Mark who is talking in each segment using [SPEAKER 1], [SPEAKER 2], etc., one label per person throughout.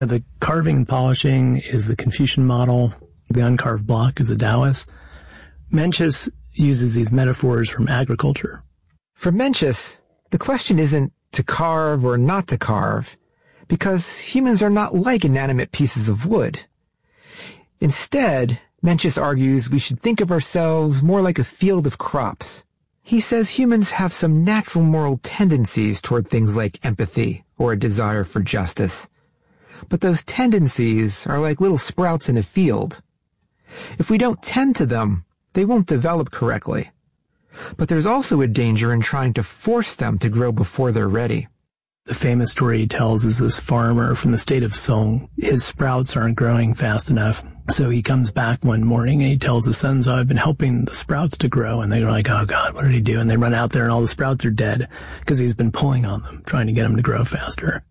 [SPEAKER 1] The carving and polishing is the Confucian model. The uncarved block is the Taoist. Mencius uses these metaphors from agriculture.
[SPEAKER 2] For Mencius, the question isn't to carve or not to carve, because humans are not like inanimate pieces of wood. Instead, Mencius argues we should think of ourselves more like a field of crops. He says humans have some natural moral tendencies toward things like empathy or a desire for justice. But those tendencies are like little sprouts in a field. If we don't tend to them, they won't develop correctly. But there's also a danger in trying to force them to grow before they're ready.
[SPEAKER 1] The famous story he tells is this farmer from the state of Song. His sprouts aren't growing fast enough. So he comes back one morning and he tells his sons, I've been helping the sprouts to grow. And they're like, oh God, what did he do? And they run out there and all the sprouts are dead because he's been pulling on them, trying to get them to grow faster.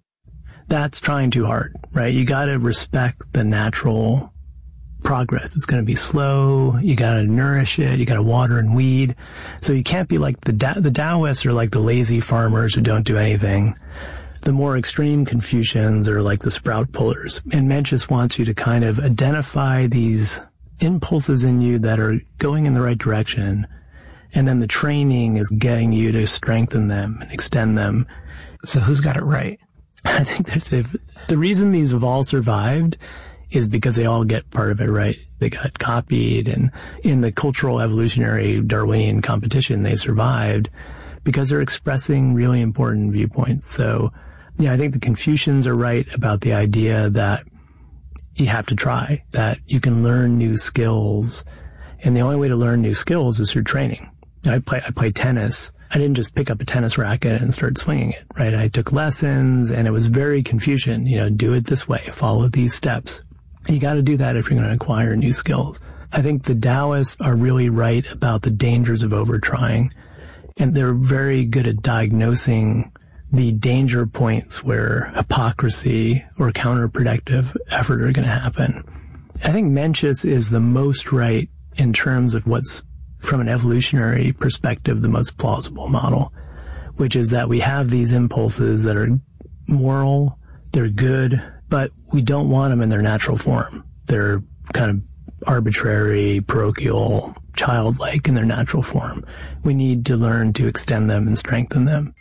[SPEAKER 1] That's trying too hard, right? You got to respect the natural progress. It's going to be slow. You got to nourish it. You got to water and weed. So you can't be like the Taoists are like the lazy farmers who don't do anything. The more extreme Confucians are like the sprout pullers. And Mencius wants you to kind of identify these impulses in you that are going in the right direction. And then the training is getting you to strengthen them and extend them.
[SPEAKER 2] So who's got it right?
[SPEAKER 1] I think the reason these have all survived is because they all get part of it right. They got copied, and in the cultural evolutionary Darwinian competition, they survived because they're expressing really important viewpoints. So, yeah, I think the Confucians are right about the idea that you have to try, that you can learn new skills, and the only way to learn new skills is through training. I play tennis. I didn't just pick up a tennis racket and start swinging it, right? I took lessons, and it was very Confucian. Do it this way, follow these steps. You got to do that if you're going to acquire new skills. I think the Taoists are really right about the dangers of overtrying, and they're very good at diagnosing the danger points where hypocrisy or counterproductive effort are going to happen. I think Mencius is the most right in terms of what's, from an evolutionary perspective, the most plausible model, which is that we have these impulses that are moral, they're good, but we don't want them in their natural form. They're kind of arbitrary, parochial, childlike in their natural form. We need to learn to extend them and strengthen them.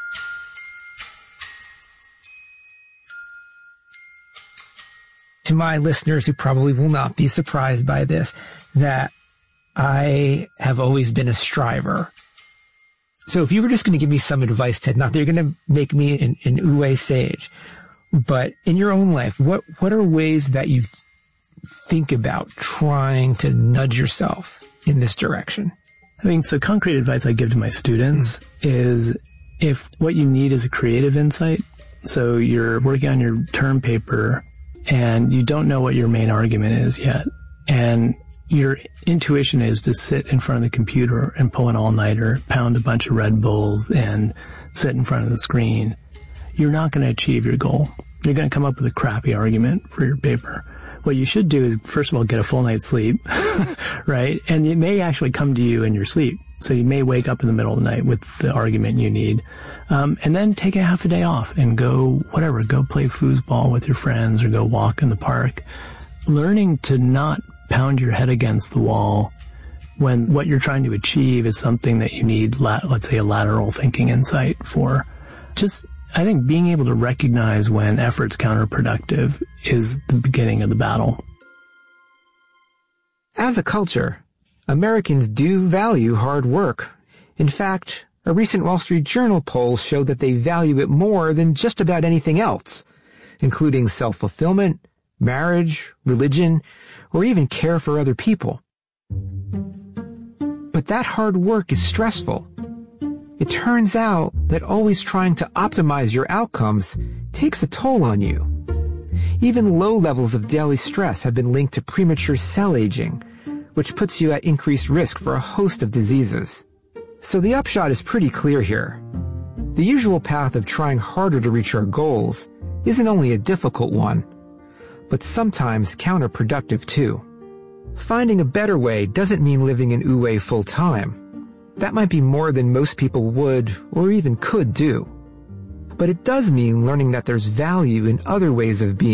[SPEAKER 2] To my listeners who probably will not be surprised by this, that I have always been a striver. So if you were just going to give me some advice, Ted, not that you're going to make me an Wu-Wei sage, but in your own life, what are ways that you think about trying to nudge yourself in this direction?
[SPEAKER 1] I mean, so concrete advice I give to my students is if what you need is a creative insight, so you're working on your term paper and you don't know what your main argument is yet, and your intuition is to sit in front of the computer and pull an all-nighter, pound a bunch of Red Bulls, and sit in front of the screen, you're not going to achieve your goal. You're going to come up with a crappy argument for your paper. What you should do is, first of all, get a full night's sleep, right? And it may actually come to you in your sleep. So you may wake up in the middle of the night with the argument you need. And then take a half a day off and go play foosball with your friends or go walk in the park. Learning to not pound your head against the wall when what you're trying to achieve is something that you need, let's say, a lateral thinking insight for. Just, I think being able to recognize when effort's counterproductive is the beginning of the battle.
[SPEAKER 2] As a culture, Americans do value hard work. In fact, a recent Wall Street Journal poll showed that they value it more than just about anything else, including self-fulfillment, marriage, religion, or even care for other people. But that hard work is stressful. It turns out that always trying to optimize your outcomes takes a toll on you. Even low levels of daily stress have been linked to premature cell aging, which puts you at increased risk for a host of diseases. So the upshot is pretty clear here. The usual path of trying harder to reach our goals isn't only a difficult one, but sometimes counterproductive too. Finding a better way doesn't mean living in Wu-Wei full-time. That might be more than most people would or even could do. But it does mean learning that there's value in other ways of being.